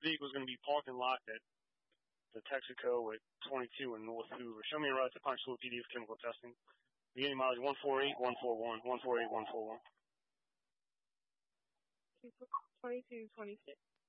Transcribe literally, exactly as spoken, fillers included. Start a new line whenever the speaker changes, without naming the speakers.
vehicle is going to be parked and locked at the Texaco at twenty-two in North Hoover. Show me a route to Ponchatoula P D for chemical testing. Beginning mileage one four eight one four one, one four eight one four one.
twenty-two twenty-six.